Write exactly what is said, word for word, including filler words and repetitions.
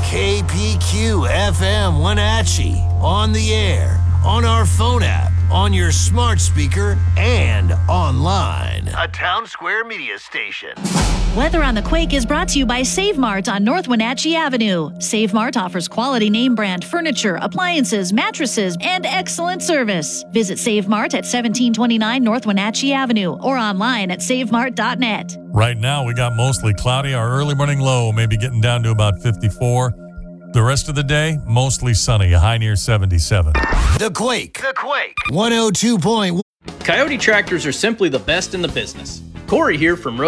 K P Q F M Wenatchee, on the air, on our phone app, on your smart speaker, and online. A Town Square media station. Weather on the Quake is brought to you by Save Mart on North Wenatchee Avenue. Save Mart offers quality name brand furniture, appliances, mattresses, and excellent service. Visit Save Mart at seventeen twenty-nine North Wenatchee Avenue or online at save mart dot net. Right now, we got mostly cloudy. Our early morning low may be getting down to about fifty-four. The rest of the day, mostly sunny, a high near seventy-seven. The Quake. The Quake. one oh two point one. Coyote tractors are simply the best in the business. Corey here from